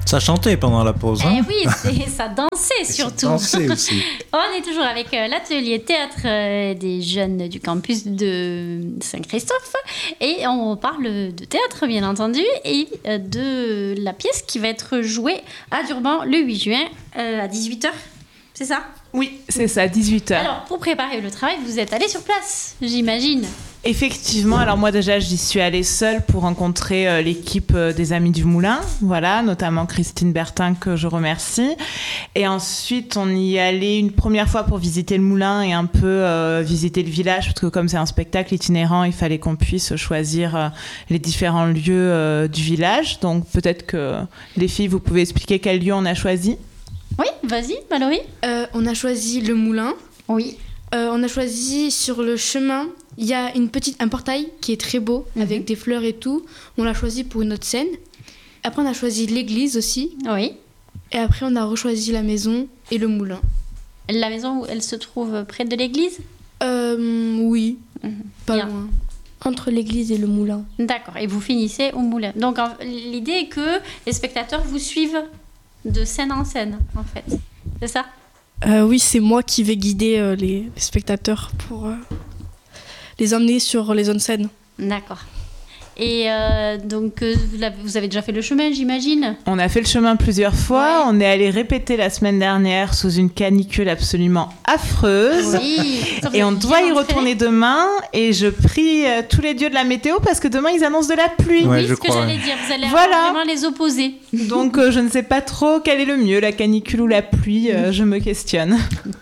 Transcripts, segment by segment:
Ça chantait pendant la pause, hein? Oui, ça dansait surtout. Ça dansait aussi. On est toujours avec l'atelier théâtre des jeunes du campus de Saint-Christophe et on parle de théâtre bien entendu et de la pièce qui va être jouée à Durban le 8 juin à 18h, c'est ça? Oui, c'est ça, 18h. Alors, pour préparer le travail, vous êtes allé sur place, j'imagine. Effectivement, alors moi déjà j'y suis allée seule pour rencontrer l'équipe des Amis du Moulin, voilà, notamment Christine Bertin que je remercie. Et ensuite on y est allé une première fois pour visiter le moulin et un peu visiter le village, parce que comme c'est un spectacle itinérant, il fallait qu'on puisse choisir les différents lieux du village. Donc peut-être que les filles, vous pouvez expliquer quel lieu on a choisi? Oui, vas-y, Mallory. On a choisi le moulin. Oui. On a choisi sur le chemin, il y a un portail qui est très beau, avec des fleurs et tout. On l'a choisi pour une autre scène. Après, on a choisi l'église aussi. Oui. Et après, on a rechoisi la maison et le moulin. La maison, elle se trouve près de l'église? Oui, pas loin. Entre l'église et le moulin. D'accord, et vous finissez au moulin. Donc, l'idée est que les spectateurs vous suivent de scène en scène, en fait. C'est ça? Oui, c'est moi qui vais guider les spectateurs pour les emmener sur les zones scènes. D'accord. Et donc, vous avez déjà fait le chemin, j'imagine? On a fait le chemin plusieurs fois. Ouais. On est allé répéter la semaine dernière sous une canicule absolument affreuse. Oui. Et on doit y retourner demain. Et je prie tous les dieux de la météo parce que demain, ils annoncent de la pluie. Ouais, oui, c'est ce que j'allais dire. Vous allez vraiment les opposer. Donc, je ne sais pas trop quel est le mieux, la canicule ou la pluie. Je me questionne.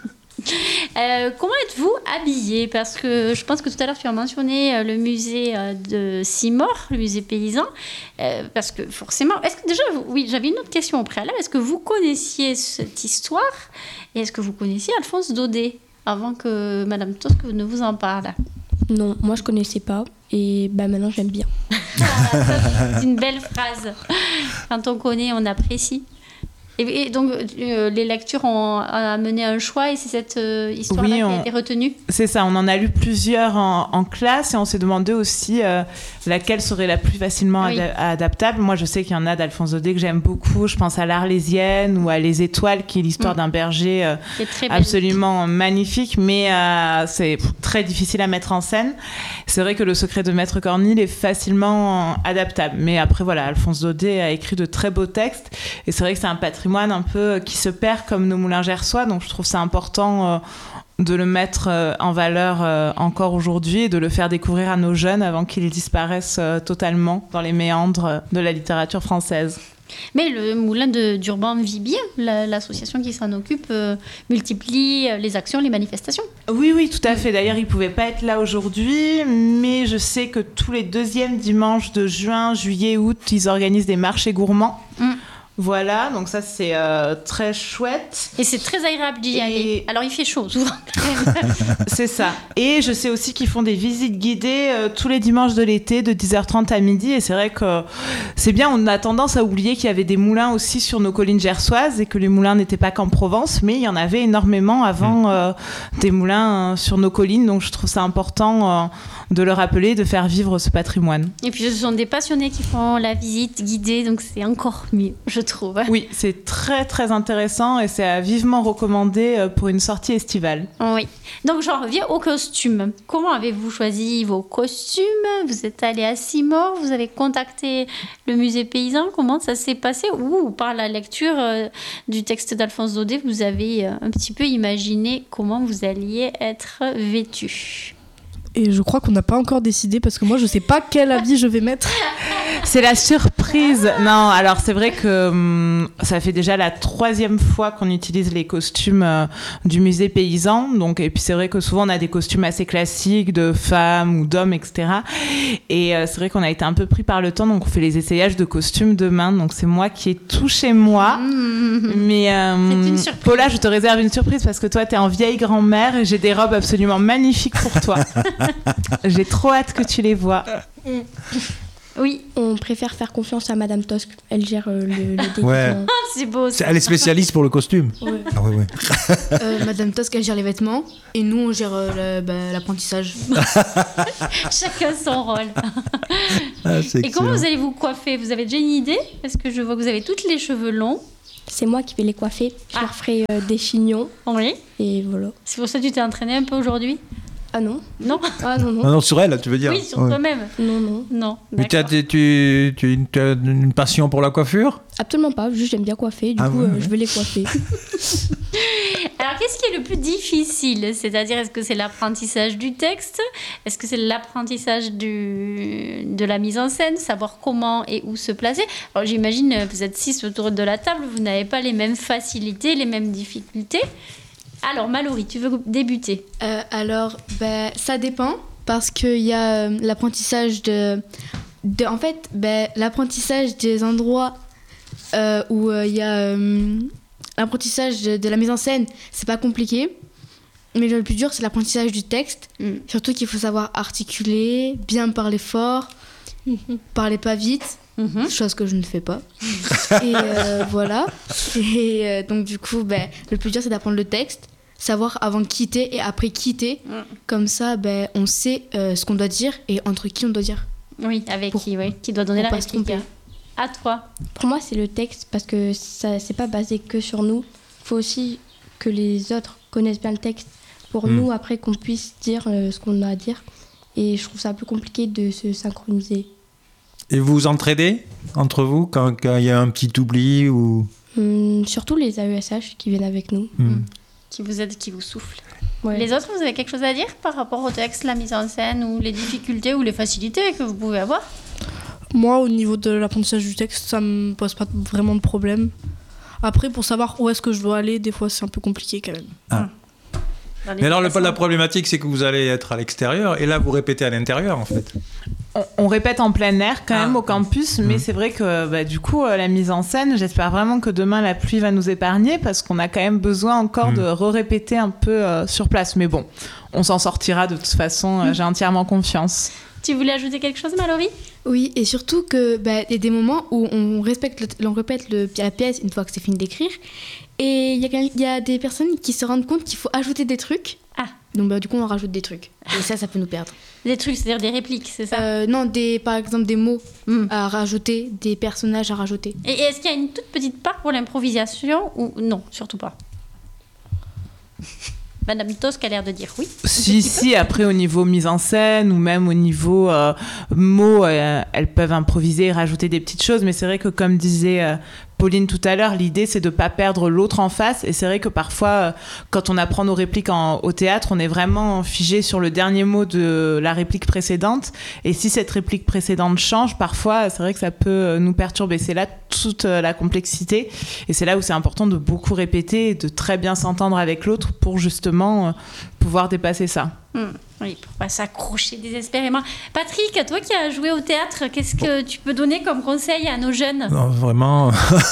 Comment êtes-vous habillée? Parce que je pense que tout à l'heure tu as mentionné le musée de Simor, le musée paysan, parce que forcément, est-ce que déjà, oui, j'avais une autre question au préalable, est-ce que vous connaissiez cette histoire et est-ce que vous connaissiez Alphonse Daudet avant que Madame Tosque ne vous en parle? Non, moi je connaissais pas et maintenant j'aime bien. C'est une belle phrase. Quand on connaît, on apprécie. Et donc, les lectures ont amené un choix et c'est cette histoire-là qui a été retenue? C'est ça, on en a lu plusieurs en classe et on s'est demandé aussi laquelle serait la plus facilement adaptable. Moi, je sais qu'il y en a d'Alphonse Daudet que j'aime beaucoup. Je pense à l'Arlésienne ou à Les Étoiles, qui est l'histoire d'un berger absolument magnifique, mais c'est très difficile à mettre en scène. C'est vrai que Le Secret de Maître Cornille est facilement adaptable. Mais après, voilà, Alphonse Daudet a écrit de très beaux textes et c'est vrai que c'est un patrimoine un peu qui se perd comme nos moulins gersois, donc je trouve ça important de le mettre en valeur encore aujourd'hui et de le faire découvrir à nos jeunes avant qu'ils disparaissent totalement dans les méandres de la littérature française. Mais le moulin de Durban vit bien, l'association qui s'en occupe multiplie les actions, les manifestations. Oui, tout à fait. D'ailleurs, il ne pouvait pas être là aujourd'hui, mais je sais que tous les deuxièmes dimanches de juin, juillet, août, ils organisent des marchés gourmands. Voilà, donc ça c'est très chouette. Et c'est très agréable d'y aller. Alors il fait chaud souvent. C'est ça. Et je sais aussi qu'ils font des visites guidées tous les dimanches de l'été de 10h30 à midi. Et c'est vrai que c'est bien, on a tendance à oublier qu'il y avait des moulins aussi sur nos collines gersoises et que les moulins n'étaient pas qu'en Provence, mais il y en avait énormément avant des moulins sur nos collines. Donc je trouve ça important de le rappeler, de faire vivre ce patrimoine. Et puis ce sont des passionnés qui font la visite guidée, donc c'est encore mieux, je trouve. Oui, c'est très très intéressant et c'est vivement recommandé pour une sortie estivale. Oui. Donc j'en reviens aux costumes. Comment avez-vous choisi vos costumes? Vous êtes allé à Simor, vous avez contacté le musée paysan, comment ça s'est passé? Ou par la lecture du texte d'Alphonse Daudet, vous avez un petit peu imaginé comment vous alliez être vêtu? Et je crois qu'on n'a pas encore décidé parce que moi je sais pas quel habit je vais mettre. C'est la surprise. Non, alors c'est vrai que ça fait déjà la 3e fois qu'on utilise les costumes du musée paysan. Donc, et puis c'est vrai que souvent on a des costumes assez classiques de femmes ou d'hommes, etc. Et c'est vrai qu'on a été un peu pris par le temps, donc on fait les essayages de costumes demain. Donc c'est moi qui ai tout chez moi. Mais c'est une surprise. Paula, je te réserve une surprise parce que toi t'es en vieille grand-mère et j'ai des robes absolument magnifiques pour toi. J'ai trop hâte que tu les vois. Oui. On préfère faire confiance à Madame Tosque. Elle gère le déguisement. Ouais. C'est beau ça. Elle est spécialiste pour le costume. Ouais. Ah ouais. Madame Tosque, elle gère les vêtements et nous, on gère l'apprentissage. Chacun son rôle. Ah, c'est Et comment excellent. vous allez vous coiffer? Vous avez déjà une idée? Parce que je vois que vous avez tous les cheveux longs. C'est moi qui vais les coiffer. Je leur ferai des chignons. Oui. Et voilà. C'est pour ça que tu t'es entraînée un peu aujourd'hui? Ah non. Non? Ah non, Ah non. non, sur elle, tu veux dire. Oui, sur Ouais. toi-même. Non, non. Non. Mais D'accord. tu as une passion pour la coiffure? Absolument pas. Juste, j'aime bien coiffer. Du Ah coup, ouais, je vais les coiffer. Alors, qu'est-ce qui est le plus difficile? C'est-à-dire, est-ce que c'est l'apprentissage du texte? Est-ce que c'est l'apprentissage de la mise en scène? Savoir comment et où se placer? Alors, j'imagine, vous êtes 6 autour de la table, vous n'avez pas les mêmes facilités, les mêmes difficultés. Alors, Mallory, tu veux débuter? Alors, ça dépend parce qu'il y a l'apprentissage en fait, l'apprentissage des endroits où il y a l'apprentissage de la mise en scène, c'est pas compliqué. Mais le plus dur, c'est l'apprentissage du texte. Surtout qu'il faut savoir articuler, bien parler fort, parler pas vite. Chose que je ne fais pas. Et voilà. Et donc, du coup, le plus dur, c'est d'apprendre le texte, savoir avant de quitter et après quitter. Comme ça, on sait ce qu'on doit dire et entre qui on doit dire. Oui, avec Pour- qui, oui. Qui doit donner pour la pas se réplique. tromper. À toi. Pour moi, c'est le texte parce que ça, c'est pas basé que sur nous. Il faut aussi que les autres connaissent bien le texte pour nous, après qu'on puisse dire ce qu'on a à dire. Et je trouve ça un peu compliqué de se synchroniser. Et vous vous entraidez entre vous quand il y a un petit oubli ou... Surtout les AESH qui viennent avec nous. Qui vous aide, qui vous souffle. Ouais. Les autres, vous avez quelque chose à dire par rapport au texte, la mise en scène ou les difficultés ou les facilités que vous pouvez avoir? Moi, au niveau de l'apprentissage du texte, ça me pose pas vraiment de problème. Après, pour savoir où est-ce que je dois aller, des fois, c'est un peu compliqué quand même. Mais alors, la problématique, c'est que vous allez être à l'extérieur et là, vous répétez à l'intérieur, en fait. On répète en plein air quand même Ah. au campus, mais c'est vrai que du coup, la mise en scène, j'espère vraiment que demain la pluie va nous épargner parce qu'on a quand même besoin encore de répéter un peu sur place. Mais bon, on s'en sortira de toute façon, j'ai entièrement confiance. Tu voulais ajouter quelque chose, Mallory? Oui, et surtout que y a des moments où on répète la pièce une fois que c'est fini d'écrire. Et il y a des personnes qui se rendent compte qu'il faut ajouter des trucs. Ah. Donc du coup, on rajoute des trucs. Et ça peut nous perdre. Des trucs, c'est-à-dire des répliques, c'est ça? Non, par exemple des mots à rajouter, des personnages à rajouter. Et est-ce qu'il y a une toute petite part pour l'improvisation ou non, surtout pas? Madame Tosque a l'air de dire oui. Si, après au niveau mise en scène ou même au niveau mots, elles peuvent improviser et rajouter des petites choses, mais c'est vrai que comme disait Pauline tout à l'heure, l'idée c'est de ne pas perdre l'autre en face, et c'est vrai que parfois quand on apprend nos répliques au théâtre, on est vraiment figé sur le dernier mot de la réplique précédente, et si cette réplique précédente change, parfois c'est vrai que ça peut nous perturber. C'est là toute la complexité, et c'est là où c'est important de beaucoup répéter et de très bien s'entendre avec l'autre pour justement pouvoir dépasser ça. Oui, pour pas s'accrocher désespérément. Patrick, toi qui as joué au théâtre, qu'est-ce que tu peux donner comme conseil à nos jeunes? Non, vraiment...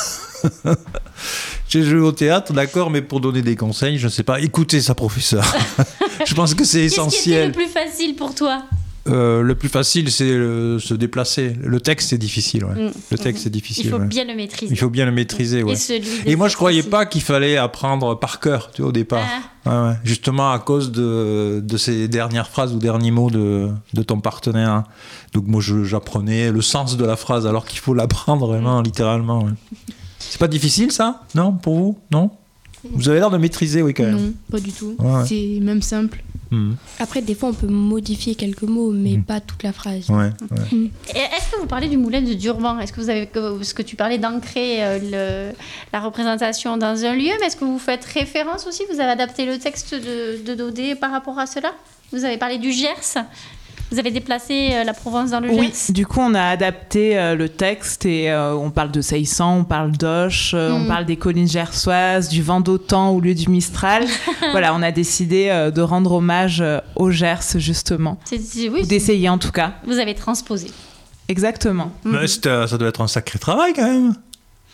J'ai joué au théâtre, d'accord, mais pour donner des conseils, je ne sais pas. Écoutez sa professeure. Je pense que c'est Qu'est-ce qui était essentiel. le plus facile pour toi? Le plus facile, c'est se déplacer. Le texte, c'est difficile. Ouais. Le texte, c'est difficile. Il faut ouais. bien le maîtriser. Il faut bien le maîtriser. Ouais. Et moi, je ne croyais pas qu'il fallait apprendre par cœur, tu vois, au départ. Ah. Ouais. Justement, à cause de ces dernières phrases ou derniers mots de ton partenaire. Donc, moi, j'apprenais le sens de la phrase, alors qu'il faut l'apprendre vraiment, littéralement. Ouais. C'est pas difficile, ça? Non, pour vous? Non? Vous avez l'air de maîtriser, oui, quand même. Non, pas du tout. Ouais. C'est même simple. Après, des fois, on peut modifier quelques mots, mais pas toute la phrase. Ouais. Et est-ce que vous parlez du moulin de Durban? Est-ce que vous avez, ce que tu parlais d'ancrer la représentation dans un lieu, mais est-ce que vous faites référence aussi? Vous avez adapté le texte de Daudet par rapport à cela? Vous avez parlé du Gers? Vous avez déplacé la Provence dans le Oui, Gers? du coup, on a adapté le texte et on parle de Saïsan, on parle d'Auch, on parle des collines gersoises, du vent d'Autan au lieu du Mistral. Voilà, on a décidé de rendre hommage au Gers, justement. Oui, D'essayer, en tout cas. vous avez transposé. Exactement. Mais ça doit être un sacré travail, quand même.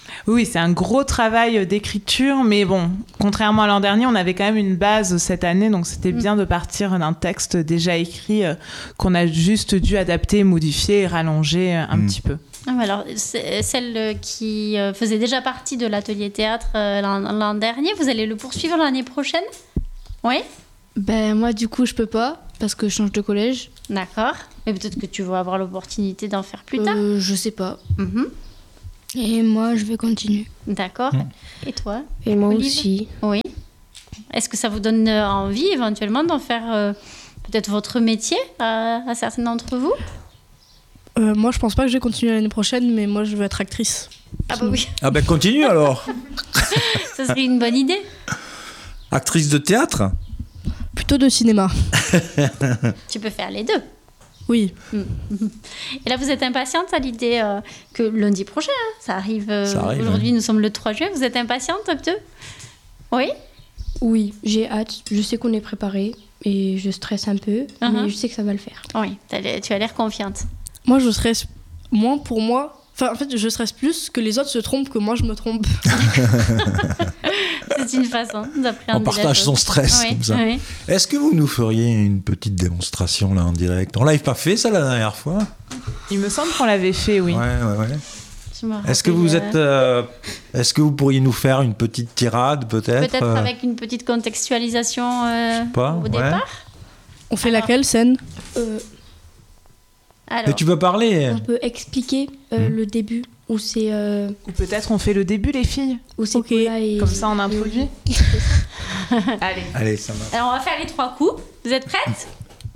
Oui, c'est un gros travail d'écriture, mais bon, contrairement à l'an dernier, on avait quand même une base cette année, donc c'était bien de partir d'un texte déjà écrit qu'on a juste dû adapter, modifier et rallonger un petit peu. Alors, celle qui faisait déjà partie de l'atelier théâtre l'an dernier, vous allez le poursuivre l'année prochaine? Oui? Ben, moi, du coup, je peux pas, parce que je change de collège. D'accord. Mais peut-être que tu vas avoir l'opportunité d'en faire plus tard. Je sais pas. Et moi, je vais continuer. D'accord. Et toi? Et moi Olive? aussi. Oui. Est-ce que ça vous donne envie éventuellement d'en faire peut-être votre métier à certains d'entre vous? Moi, je pense pas que je vais continuer l'année prochaine, mais moi, je veux être actrice. Ah bah oui, Ah ben continue alors. ça serait une bonne idée. Actrice de théâtre? Plutôt de cinéma. Tu peux faire les deux. Oui. Et là, vous êtes impatiente à l'idée que lundi prochain, ça arrive. Ça arrive, Aujourd'hui, nous sommes le 3 juin. Vous êtes impatiente un peu? Oui? Oui, j'ai hâte. Je sais qu'on est préparé et je stresse un peu, mais je sais que ça va le faire. Oui, tu as l'air confiante. Moi, je stresse moins pour moi. Enfin, en fait, je stresse plus que les autres se trompent que moi, je me trompe. C'est une façon d'appréhender. On partage son stress comme ça. Oui. Est-ce que vous nous feriez une petite démonstration là en direct? On l'avait pas fait ça la dernière fois? Il me semble qu'on l'avait fait, oui. Ouais. Je me Est-ce que rappelle, vous êtes, est-ce que vous pourriez nous faire une petite tirade peut-être? Peut-être avec une petite contextualisation au départ. On fait laquelle scène? Mais Alors, tu peux parler. On peut expliquer le début, où c'est Ou peut-être on fait le début, les filles. Ok. Paula et... Comme ça, on introduit. Allez. Allez, ça marche. alors, on va faire les 3 coups. Vous êtes prêtes?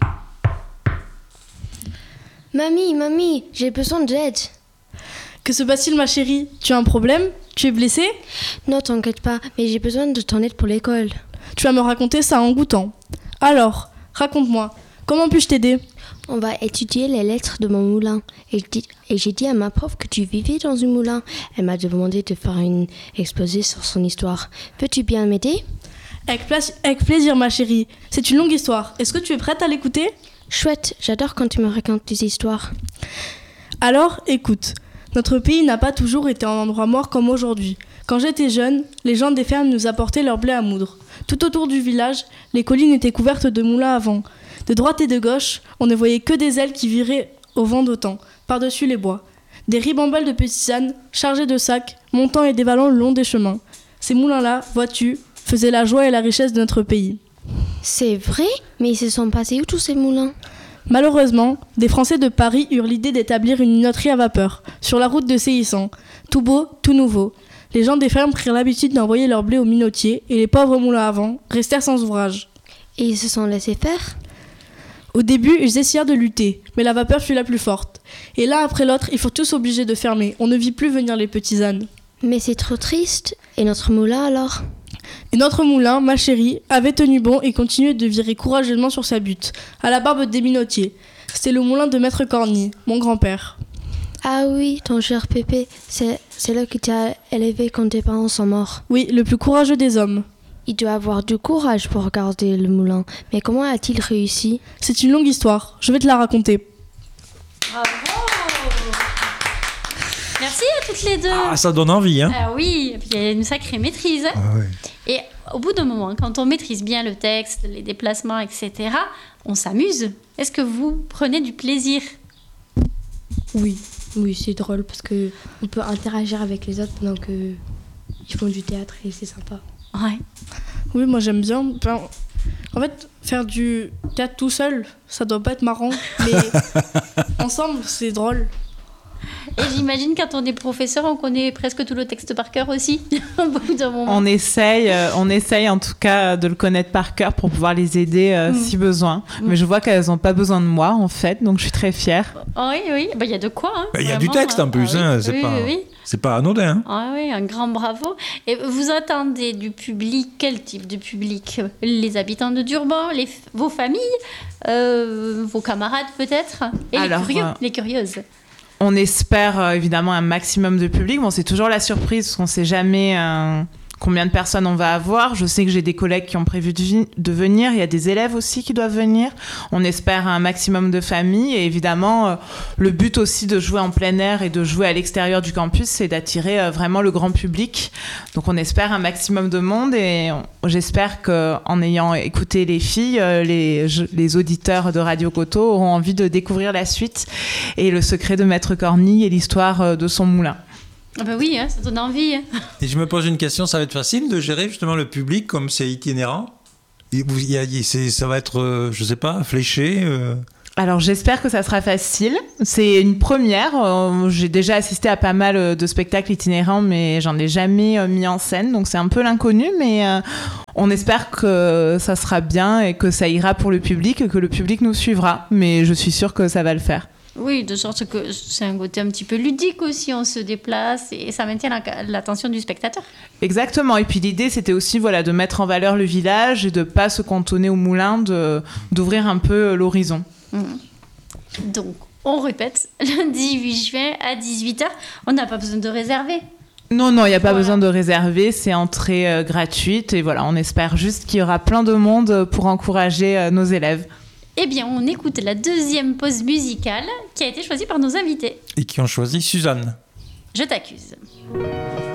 Mamie, j'ai besoin d'aide. Que se passe-t-il, ma chérie? Tu as un problème? Tu es blessée? Non, t'inquiète pas, mais j'ai besoin de ton aide pour l'école. Tu vas me raconter ça en goûtant. Alors, raconte-moi. Comment puis-je t'aider? On va étudier les lettres de mon moulin. Et j'ai dit à ma prof que tu vivais dans un moulin. Elle m'a demandé de faire une exposé sur son histoire. Peux-tu bien m'aider? Avec plaisir, ma chérie. C'est une longue histoire. Est-ce que tu es prête à l'écouter? Chouette, j'adore quand tu me racontes des histoires. Alors, écoute. Notre pays n'a pas toujours été un endroit mort comme aujourd'hui. Quand j'étais jeune, les gens des fermes nous apportaient leur blé à moudre. Tout autour du village, les collines étaient couvertes de moulins à vent. De droite et de gauche, on ne voyait que des ailes qui viraient au vent d'autant, par-dessus les bois. Des ribambelles de petits ânes, chargés de sacs, montant et dévalant le long des chemins. Ces moulins-là, vois-tu, faisaient la joie et la richesse de notre pays. C'est vrai? Mais ils se sont passés où tous ces moulins? Malheureusement, des Français de Paris eurent l'idée d'établir une minoterie à vapeur, sur la route de Séissan. Tout beau, tout nouveau. Les gens des fermes prirent l'habitude d'envoyer leur blé aux minotiers, et les pauvres moulins à vent restèrent sans ouvrage. Et ils se sont laissés faire? Au début, ils essayèrent de lutter, mais la vapeur fut la plus forte. Et l'un après l'autre, ils furent tous obligés de fermer. On ne vit plus venir les petits ânes. Mais c'est trop triste. Et notre moulin alors? Et notre moulin, ma chérie, avait tenu bon et continuait de virer courageusement sur sa butte, à la barbe des minotiers. C'était le moulin de Maître Corny, mon grand-père. Ah oui, ton cher Pépé, c'est là qui t'a élevé quand tes parents sont morts. Oui, le plus courageux des hommes. Il doit avoir du courage pour garder le moulin. Mais comment a-t-il réussi? C'est une longue histoire, je vais te la raconter. bravo! Merci à toutes les deux. Ah, ça donne envie, hein? Ah oui, et puis il y a une sacrée maîtrise. Ah ouais. Et au bout d'un moment, quand on maîtrise bien le texte, les déplacements, etc., on s'amuse. Est-ce que vous prenez du plaisir? Oui, c'est drôle parce que on peut interagir avec les autres pendant que ils font du théâtre et c'est sympa. Ouais. Oui, moi j'aime bien. Enfin, en fait, faire du théâtre tout seul, ça doit pas être marrant, mais ensemble, c'est drôle. Et j'imagine quand on est professeur, on connaît presque tout le texte par cœur aussi, au bout d'un moment. On essaye en tout cas de le connaître par cœur pour pouvoir les aider si besoin. Mais je vois qu'elles n'ont pas besoin de moi en fait, donc je suis très fière. Oui, il y a de quoi. Hein, Il y a du vraiment, texte en plus, hein. C'est pas anodin. Hein. Ah oui, un grand bravo. Et vous attendez du public, quel type de public? Les habitants de Durban, vos familles, vos camarades peut-être? Et Alors, les curieuses? On espère évidemment un maximum de public. Bon, c'est toujours la surprise parce qu'on ne sait jamais combien de personnes on va avoir. Je sais que j'ai des collègues qui ont prévu de venir. Il y a des élèves aussi qui doivent venir. On espère un maximum de familles. Et évidemment, le but aussi de jouer en plein air et de jouer à l'extérieur du campus, c'est d'attirer vraiment le grand public. Donc on espère un maximum de monde et j'espère qu'en ayant écouté les filles, les auditeurs de Radio Coteau auront envie de découvrir la suite et le secret de Maître Cornille et l'histoire de son moulin. Ah bah oui, ça donne envie. Et je me pose une question, ça va être facile de gérer justement le public comme c'est itinérant? Ça va être, je sais pas, fléché Alors j'espère que ça sera facile. C'est une première. J'ai déjà assisté à pas mal de spectacles itinérants, mais j'en ai jamais mis en scène. Donc c'est un peu l'inconnu, mais on espère que ça sera bien et que ça ira pour le public et que le public nous suivra. Mais je suis sûre que ça va le faire. Oui, de sorte que c'est un côté un petit peu ludique aussi, on se déplace et ça maintient l'attention du spectateur. Exactement, et puis l'idée c'était aussi de mettre en valeur le village et de ne pas se cantonner au moulin, d'ouvrir un peu l'horizon. Donc, on répète, le 18 juin à 18h, on n'a pas besoin de réserver. Non, il n'y a pas besoin de réserver, c'est entrée gratuite et on espère juste qu'il y aura plein de monde pour encourager nos élèves. Eh bien, on écoute la deuxième pause musicale qui a été choisie par nos invités. et qui ont choisi Suzanne. Je t'accuse.